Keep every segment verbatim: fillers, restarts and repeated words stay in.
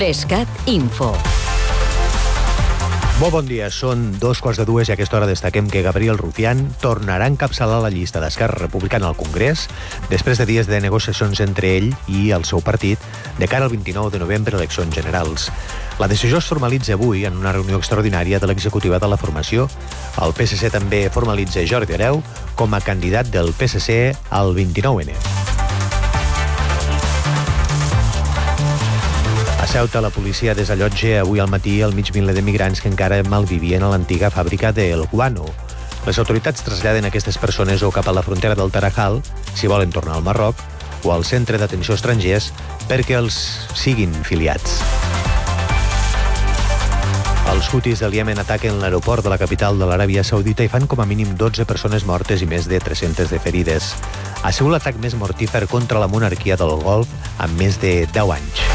Trescat Info. Molt bon dia, són dos quarts de dues i a aquesta hora destaquem que Gabriel Rufián tornarà a encapçalar la llista d'Esquerra Republicana al Congrés després de dies de negociacions entre ell i el seu partit de cara al vint-i-nou de novembre, eleccions generals. La decisió es formalitza avui en una reunió extraordinària de l'executiva de la formació. El P S C també formalitza Jordi Hereu com a candidat del P S C al vint-i-nou ene. A Ceuta, la policia desallotja avui al matí el mig miler de migrants que encara malvivien a l'antiga fàbrica d'El Guano. Les autoritats traslladen aquestes persones o cap a la frontera del Tarajal, si volen tornar al Marroc, o al centre d'atenció estrangers perquè els siguin filiats. Els hutis del Iemen ataquen l'aeroport de la capital de l'Aràbia Saudita i fan com a mínim dotze persones mortes i més de tres-centes de ferides. Ha sigut l'atac més mortífer contra la monarquia del Golf en més de deu anys.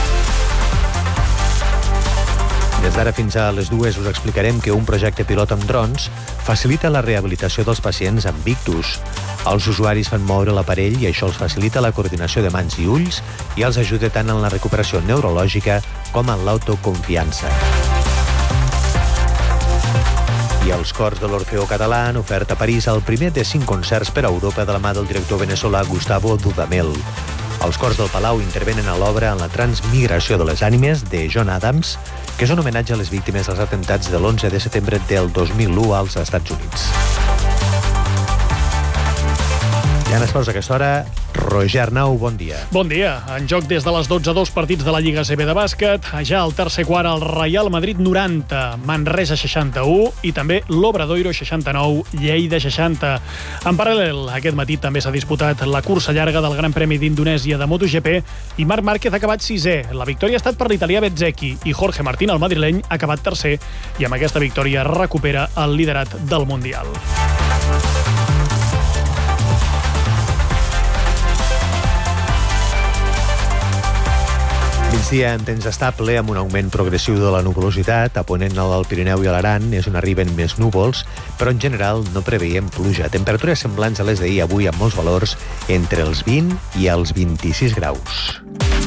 Des d'ara fins a les dues us explicarem que un projecte pilot amb drons facilita la rehabilitació dels pacients amb ictus. Els usuaris fan moure l'aparell i això els facilita la coordinació de mans i ulls i els ajuda tant en la recuperació neurològica com en l'autoconfiança. I els cors de l'Orfeó Català han ofert a París el primer de cinc concerts per a Europa de la mà del director veneçolà Gustavo Dudamel. Els cors del Palau intervenen a l'obra en la transmigració de les ànimes de John Adams, que és un homenatge a les víctimes dels atemptats de l'onze de setembre del dos mil u als Estats Units. I en esports a aquesta hora, Roger Arnau, bon dia. Bon dia. En joc des de les dotze, dos partits de la Lliga A C B de bàsquet. Ja al tercer quart, el Real Madrid noranta, Manresa seixanta-u i també l'Obradoiro seixanta-nou, Lleida seixanta. En paral·lel, aquest matí també s'ha disputat la cursa llarga del Gran Premi d'Indonèsia de MotoGP i Marc Márquez ha acabat sisè. La victòria ha estat per l'italià Bezzecchi i Jorge Martín, el madrileny, ha acabat tercer i amb aquesta victòria recupera el liderat del Mundial. Migdia en temps estable, amb un augment progressiu de la nuvolositat. A ponent al Pirineu i a l'Aran és on arriben més núvols, però en general no preveiem pluja. Temperatures semblants a les d'ahir, avui amb molts valors entre els vint i els vint-i-sis graus.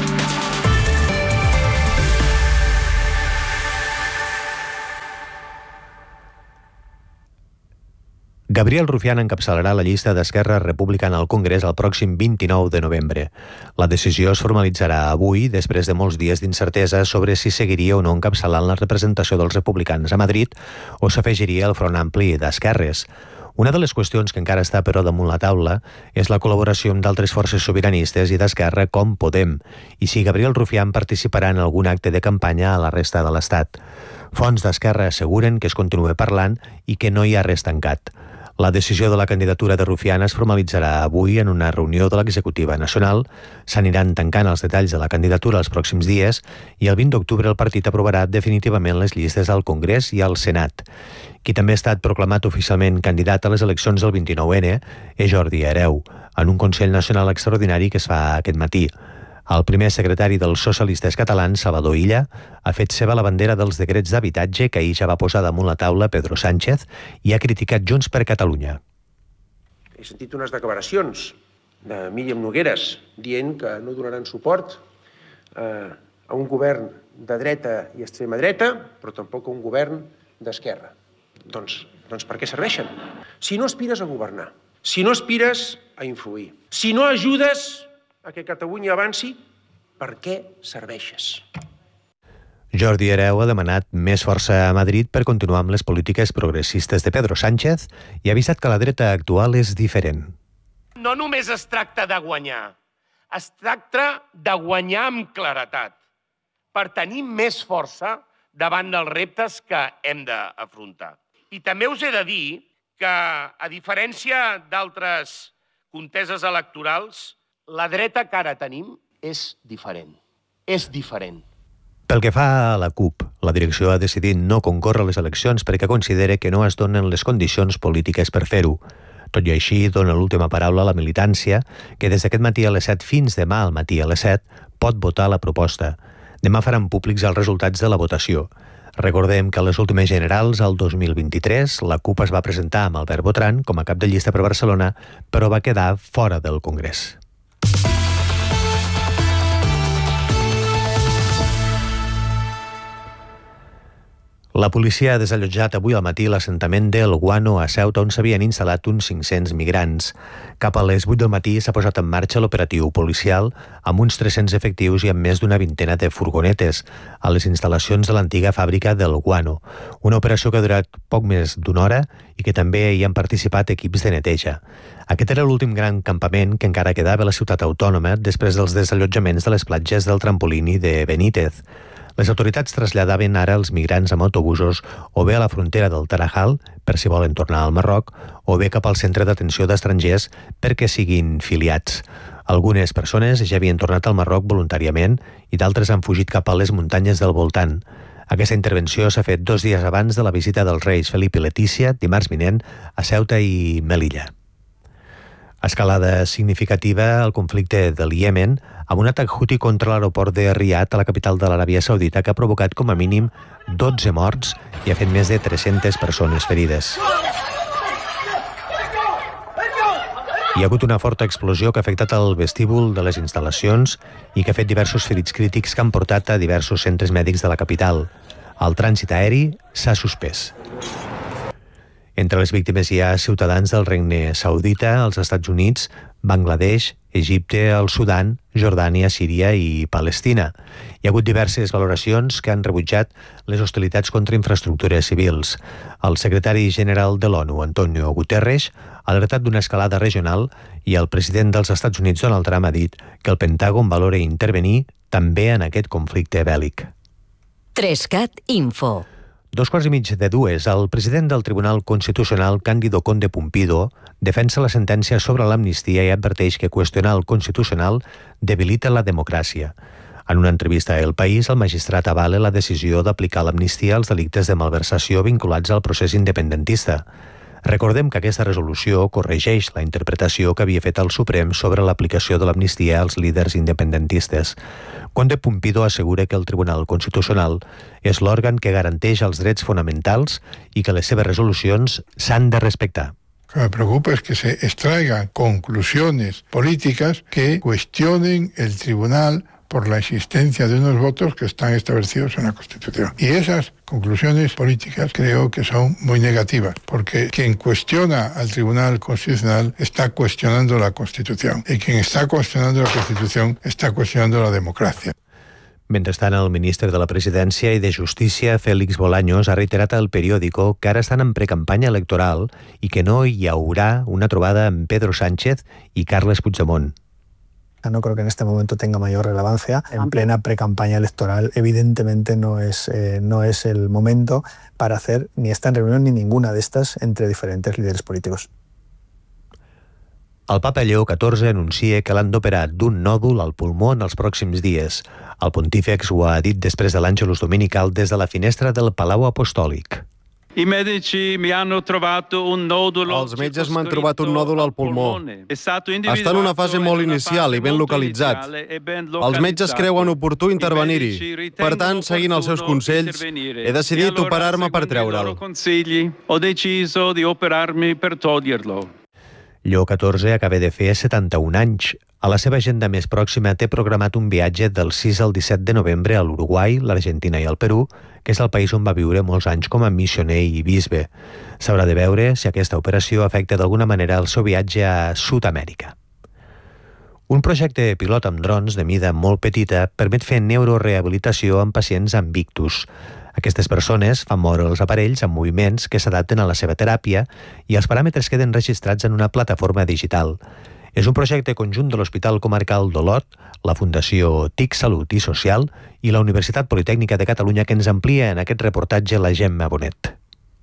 Gabriel Rufián encapçalarà la llista d'Esquerra Republicana al Congrés el pròxim vint-i-nou de novembre. La decisió es formalitzarà avui, després de molts dies d'incertesa sobre si seguiria o no encapçalant la representació dels republicans a Madrid o s'afegiria al Front Ampli d'Esquerres. Una de les qüestions que encara està, però, damunt la taula és la col·laboració amb d'altres forces sobiranistes i d'Esquerra com Podem, i si Gabriel Rufián participarà en algun acte de campanya a la resta de l'Estat. Fonts d'Esquerra asseguren que es continua parlant i que no hi ha res tancat. La decisió de la candidatura de Rufián es formalitzarà avui en una reunió de l'Executiva Nacional. S'aniran tancant els detalls de la candidatura els pròxims dies i el vint d'octubre el partit aprovarà definitivament les llistes al Congrés i al Senat. Qui també ha estat proclamat oficialment candidat a les eleccions del vint-i-nou ene és Jordi Hereu, en un Consell Nacional extraordinari que es fa aquest matí. El primer secretari dels socialistes catalans, Salvador Illa, ha fet seva la bandera dels decrets d'habitatge que ahir ja va posar damunt la taula Pedro Sánchez i ha criticat Junts per Catalunya. He sentit unes declaracions de Míriam Nogueras dient que no donaran suport eh, a un govern de dreta i extrema dreta, però tampoc a un govern d'esquerra. Doncs, doncs per què serveixen? Si no aspires a governar, si no aspires a influir, si no ajudes a que Catalunya avanci, per què serveixes? Jordi Hereu ha demanat més força a Madrid per continuar amb les polítiques progressistes de Pedro Sánchez i ha avisat que la dreta actual és diferent. No només es tracta de guanyar, es tracta de guanyar amb claretat, per tenir més força davant dels reptes que hem d'afrontar. I també us he de dir que, a diferència d'altres conteses electorals, la dreta que ara tenim és diferent. És diferent. Pel que fa a la CUP, la direcció ha decidit no concórrer a les eleccions perquè considera que no es donen les condicions polítiques per fer-ho. Tot i així, dona l'última paraula a la militància, que des d'aquest matí a les set fins demà al matí a les set pot votar la proposta. Demà faran públics els resultats de la votació. Recordem que a les últimes generals, el dos mil vint-i-tres, la CUP es va presentar amb Albert Botran com a cap de llista per Barcelona, però va quedar fora del Congrés. La policia ha desallotjat avui al matí l'assentament del Guano a Ceuta, on s'havien instal·lat uns cinc-cents migrants. Cap a les vuit del matí s'ha posat en marxa l'operatiu policial amb uns tres-cents efectius i amb més d'una vintena de furgonetes a les instal·lacions de l'antiga fàbrica del Guano. Una operació que ha durat poc més d'una hora i que també hi han participat equips de neteja. Aquest era l'últim gran campament que encara quedava a la ciutat autònoma després dels desallotjaments de les platges del Trampolín i de Benítez. Les autoritats traslladaven ara els migrants amb autobusos o bé a la frontera del Tarajal, per si volen tornar al Marroc, o bé cap al centre d'atenció d'estrangers perquè siguin filiats. Algunes persones ja havien tornat al Marroc voluntàriament i d'altres han fugit cap a les muntanyes del voltant. Aquesta intervenció s'ha fet dos dies abans de la visita dels reis Felip i Letícia, dimarts vinent, a Ceuta i Melilla. Escalada significativa al conflicte del Iemen amb un atac Houthi contra l'aeroport de Riad, a la capital de l'Aràbia Saudita, que ha provocat com a mínim dotze morts i ha fet més de tres-centes persones ferides. Hi ha hagut una forta explosió que ha afectat el vestíbul de les instal·lacions i que ha fet diversos ferits crítics que han portat a diversos centres mèdics de la capital. El trànsit aeri s'ha suspès. Entre les víctimes hi ha ciutadans del Regne Saudita, els Estats Units, Bangladesh, Egipte, el Sudan, Jordània, Síria i Palestina. Hi ha hagut diverses valoracions que han rebutjat les hostilitats contra infraestructures civils. El secretari general de l'ONU, Antonio Guterres, ha alertat d'una escalada regional i el president dels Estats Units, Donald Trump, ha dit que el Pentàgon valora intervenir també en aquest conflicte bèl·lic. Trescat Info. Dos quarts i mig de dues, el president del Tribunal Constitucional, Cándido Conde Pumpido, defensa la sentència sobre l'amnistia i adverteix que qüestionar el Constitucional debilita la democràcia. En una entrevista a El País, el magistrat avala la decisió d'aplicar l'amnistia als delictes de malversació vinculats al procés independentista. Recordem que aquesta resolució corregeix la interpretació que havia fet el Suprem sobre l'aplicació de l'amnistia als líders independentistes. Conde Pumpido assegura que el Tribunal Constitucional és l'òrgan que garanteix els drets fonamentals i que les seves resolucions s'han de respectar. Lo que me preocupa es que se extraigan conclusiones políticas que cuestionen el tribunal por la existencia de unos votos que están establecidos en la Constitución. Y esas conclusiones políticas creo que son muy negativas, porque quien cuestiona al Tribunal Constitucional está cuestionando la Constitución, y quien está cuestionando la Constitución está cuestionando la democracia. Mentrestant, el ministre de la Presidència i de Justícia, Félix Bolaños, ha reiterat al periòdico que ara estan en precampanya electoral i que no hi haurà una trobada amb Pedro Sánchez i Carles Puigdemont. No creo que en este momento tenga mayor relevancia. En plena precampaña electoral, evidentemente no es, eh, no es el momento para hacer ni esta reunión ni ninguna de estas entre diferentes líderes políticos. El papa Lleó catorze anuncia que l'han d'operar d'un nòdul al pulmó en els pròxims dies. El pontífex ho ha dit després de l'Àngelus Dominical des de la finestra del Palau Apostòlic. I medici mi hanno trovato un nodulo. Els metges m'han trobat un nòdul al pulmó. Està en una fase molt inicial i ben localitzat. Els metges creuen oportú intervenir-hi. Per tant, seguint els seus consells, he decidit operar-me per treure'l. Ho deciso di operarmi per toglierlo. Lleó catorze acaba de fer setanta-un anys. A la seva agenda més pròxima té programat un viatge del sis al disset de novembre a l'Uruguai, l'Argentina i el Perú, que és el país on va viure molts anys com a missioner i bisbe. S'haurà de veure si aquesta operació afecta d'alguna manera el seu viatge a Sud-amèrica. Un projecte pilot amb drons de mida molt petita permet fer neurorehabilitació en pacients amb ictus. Aquestes persones fan moure els aparells amb moviments que s'adapten a la seva teràpia i els paràmetres queden registrats en una plataforma digital. És un projecte conjunt de l'Hospital Comarcal d'Olot, la Fundació T I C Salut i Social i la Universitat Politècnica de Catalunya, que ens amplia en aquest reportatge la Gemma Bonet.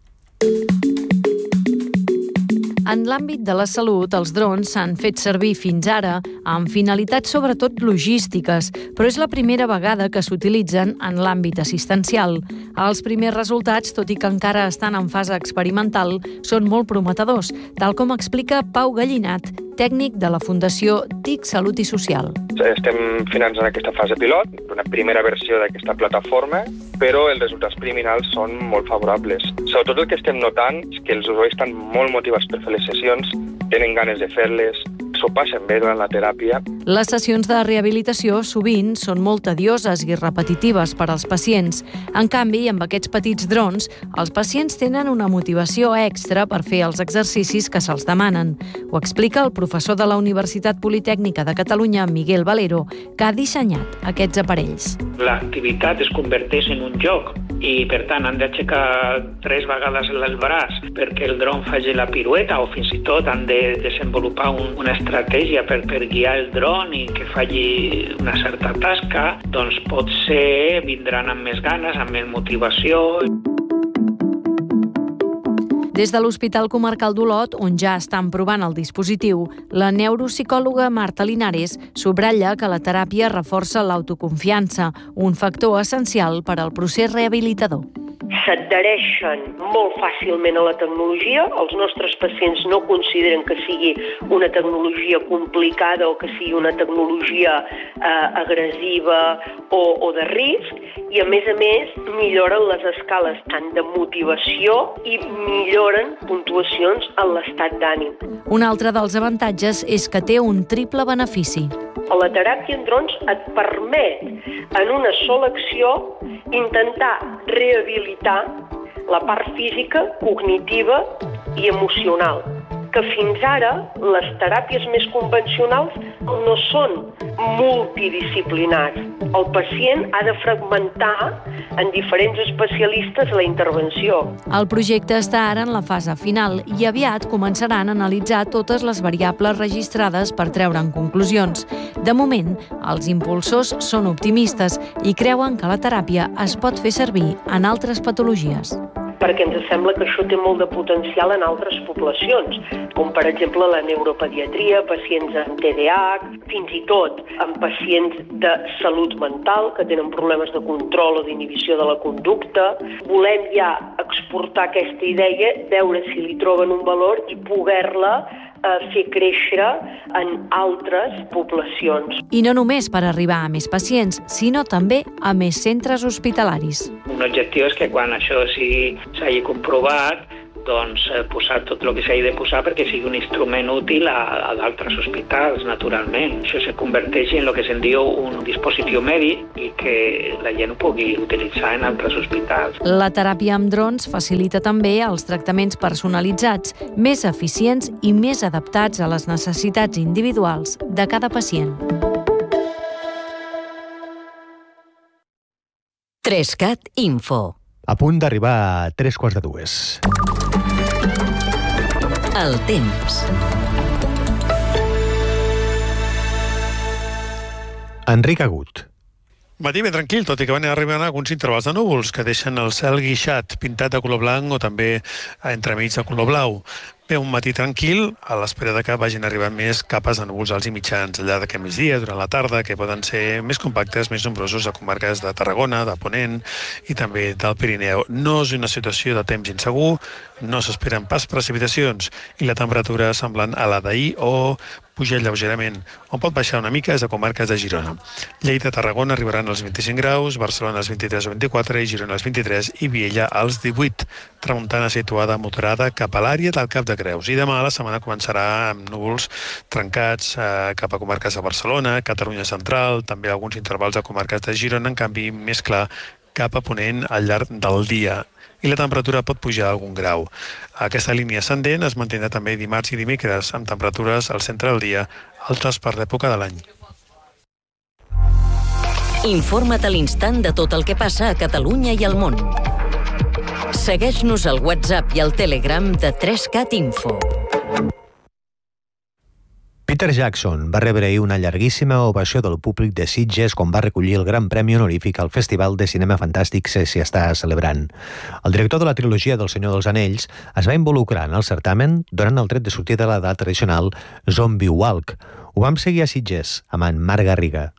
En l'àmbit de la salut, els drons s'han fet servir fins ara amb finalitats sobretot logístiques, però és la primera vegada que s'utilitzen en l'àmbit assistencial. Els primers resultats, tot i que encara estan en fase experimental, són molt prometedors, tal com explica Pau Gallinat, tècnic de la Fundació T I C Salut i Social. Estem finançant aquesta fase pilot, una primera versió d'aquesta plataforma, però els resultats preliminars són molt favorables. Sobretot el que estem notant és que els usuaris estan molt motivats per fer les sessions, tenen ganes de fer-les, s'ho passen bé durant la teràpia. Les sessions de rehabilitació sovint són molt tedioses i repetitives per als pacients. En canvi, amb aquests petits drons, els pacients tenen una motivació extra per fer els exercicis que se'ls demanen. Ho explica el professor de la Universitat Politècnica de Catalunya, Miguel Valero, que ha dissenyat aquests aparells. L'activitat es converteix en un joc i, per tant, han d'aixecar tres vegades el braç perquè el dron faci la pirueta, o fins i tot han de desenvolupar un, una estratègia per, per guiar el dron i que faci una certa tasca, doncs potser vindran amb més ganes, amb més motivació. Des de l'Hospital Comarcal d'Olot, on ja estan provant el dispositiu, la neuropsicòloga Marta Linares subratlla que la teràpia reforça l'autoconfiança, un factor essencial per al procés rehabilitador. S'adhereixen molt fàcilment a la tecnologia. Els nostres pacients no consideren que sigui una tecnologia complicada o que sigui una tecnologia eh, agressiva o, o de risc, i a més a més milloren les escales tant de motivació i milloren puntuacions en l'estat d'ànim. Un altre dels avantatges és que té un triple benefici. La teràpia en drons et permet, en una sola acció, intentar rehabilitar la part física, cognitiva i emocional, que fins ara les teràpies més convencionals no són multidisciplinars. El pacient ha de fragmentar en diferents especialistes la intervenció. El projecte està ara en la fase final i aviat començaran a analitzar totes les variables registrades per treure'n conclusions. De moment, els impulsors són optimistes i creuen que la teràpia es pot fer servir en altres patologies. Perquè ens sembla que això té molt de potencial en altres poblacions, com per exemple la neuropediatria, pacients amb T D A H, fins i tot amb pacients de salut mental que tenen problemes de control o d'inhibició de la conducta. Volem ja exportar aquesta idea, veure si li troben un valor i poder-la eh, fer créixer en altres poblacions. I no només per arribar a més pacients, sinó també a més centres hospitalaris. Un objectiu és que quan això s'hagi comprovat, doncs posar tot el que s'hagi de posar perquè sigui un instrument útil a, a d'altres hospitals, naturalment. Això se converteix en el que se'n diu un dispositiu mèdic i que la gent ho pugui utilitzar en altres hospitals. La teràpia amb drons facilita també els tractaments personalitzats, més eficients i més adaptats a les necessitats individuals de cada pacient. Trescat Info. A punt d'arribar a tres quarts de dues. El temps. Enric Agut. Matí ben tranquil, tot i que van arribant alguns intervals de núvols que deixen el cel guixat, pintat de color blanc o també entremig de color blau. Bé, un matí tranquil, a l'espera de que vagin arribant més capes de núvols alts i mitjans al llarg d'aquest migdia, durant la tarda, que poden ser més compactes, més nombrosos a comarques de Tarragona, de Ponent i també del Pirineu. No és una situació de temps insegur, no s'esperen pas precipitacions i la temperatura semblant a la d'ahir o puja lleugerament. On pot baixar una mica és a comarques de Girona. Lleida, Tarragona arribaran als vint-i-cinc graus, Barcelona als vint-i-tres o vint-i-quatre i Girona als vint-i-tres i Viella als divuit. Tramuntana situada moderada cap a l'àrea del Cap de Creus. I demà la setmana començarà amb núvols trencats eh, cap a comarques de Barcelona, Catalunya Central, també alguns intervals a comarques de Girona, en canvi més clar cap a Ponent al llarg del dia. I la temperatura pot pujar algun grau. Aquesta línia ascendent es mantindrà també dimarts i dimecres, amb temperatures al centre del dia altes per l'època de l'any. Informa't a l'instant de tot el que passa a Catalunya i al món. Segueix-nos al WhatsApp i al Telegram de Trescat Info. Peter Jackson va rebre ahir una llarguíssima ovació del públic de Sitges quan va recollir el Gran Premi Honorífic al Festival de Cinema Fantàstic que s'hi està celebrant. El director de la trilogia del Senyor dels Anells es va involucrar en el certamen donant el tret de sortida de l'edat tradicional Zombie Walk. Ho vam seguir a Sitges amb en Marc Garriga.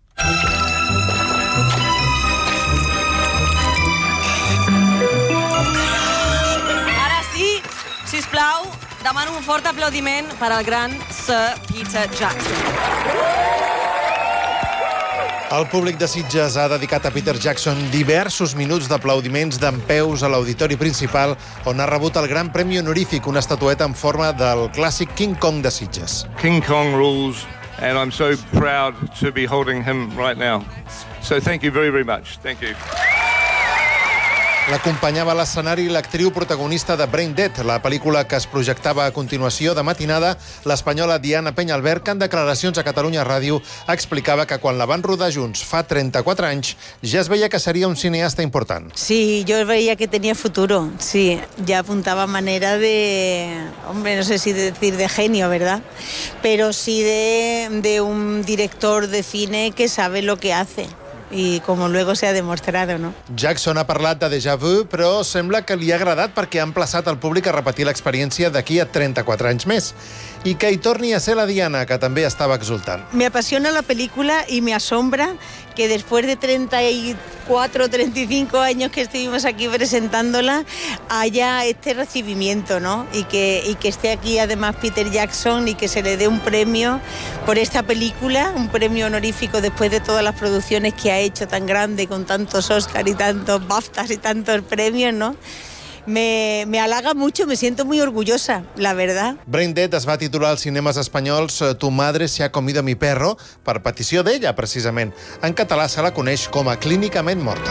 Ara sí, sisplau, demano un fort aplaudiment per al gran Sir Peter Jackson. El públic de Sitges ha dedicat a Peter Jackson diversos minuts d'aplaudiments dempeus a l'auditori principal, on ha rebut el Gran Premi Honorífic, una estatueta en forma del clàssic King Kong de Sitges. King Kong rules, and I'm so proud to be holding him right now. So thank you very, very much. Thank you. L'acompanyava a l'escenari l'actriu protagonista de Brain Dead, la pel·lícula que es projectava a continuació de matinada. L'espanyola Diana Peñalver, que en declaracions a Catalunya Ràdio explicava que quan la van rodar junts fa trenta-quatre anys ja es veia que seria un cineasta important. Sí, yo veía que tenía futuro, sí. Ya apuntaba manera de, hombre, no sé si decir de genio, ¿verdad? Pero sí de, de un director de cine que sabe lo que hace. I com luego se ha demostrado, no? Jackson ha parlat de déjà vu, però sembla que li ha agradat perquè ha emplaçat el públic a repetir l'experiència d'aquí a trenta-quatre anys més. I que hi torni a ser la Diana, que també estava exultant. Me apasiona la película y me asombra que después de treinta y cuatro, treinta y cinco años que estuvimos aquí presentándola, haya este recibimiento, ¿no? Y que, y que esté aquí además Peter Jackson y que se le dé un premio por esta película, un premio honorífico después de todas las producciones que ha hecho tan grande, con tantos Oscars y tantos BAFTAs y tantos premios, ¿no? Me, me halaga mucho, me siento muy orgullosa, la verdad. Brain Dead es va titular als cinemes espanyols Tu madre se ha comido mi perro, per petició d'ella, precisament. En català se la coneix com a Clínicament morta.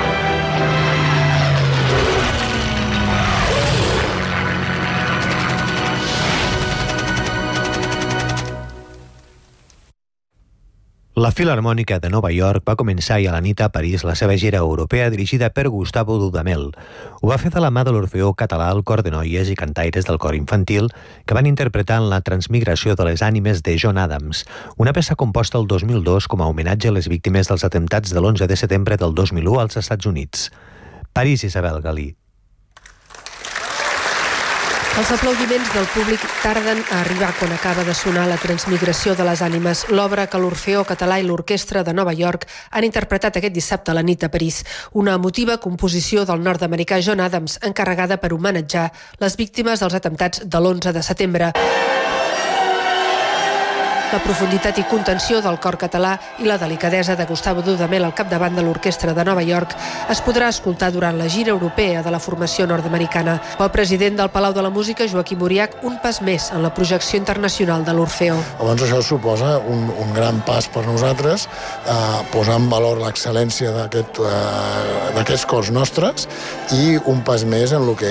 La Filharmònica de Nova York va començar ahir a la nit a París la seva gira europea dirigida per Gustavo Dudamel. Ho va fer de la mà de l'Orfeó Català, el cor de noies i cantaires del cor infantil, que van interpretar en la transmigració de les ànimes de John Adams, una peça composta el dos mil dos com a homenatge a les víctimes dels atemptats de l'onze de setembre del dos mil u als Estats Units. París, Isabel Galí. Els aplaudiments del públic tarden a arribar quan acaba de sonar la transmigració de les ànimes, l'obra que l'Orfeó Català i l'Orquestra de Nova York han interpretat aquest dissabte a la nit a París, una emotiva composició del nord-americà John Adams encarregada per homenatjar les víctimes dels atemptats de l'onze de setembre. La profunditat i contenció del cor català i la delicadesa de Gustavo Dudamel al capdavant de l'Orquestra de Nova York es podrà escoltar durant la gira europea de la formació nord-americana. El president del Palau de la Música, Joaquim Uriach, un pas més en la projecció internacional de l'Orfeó. Llavors això suposa un, un gran pas per nosaltres, eh, posar en valor l'excel·lència d'aquest, eh, d'aquests cors nostres i un pas més en el que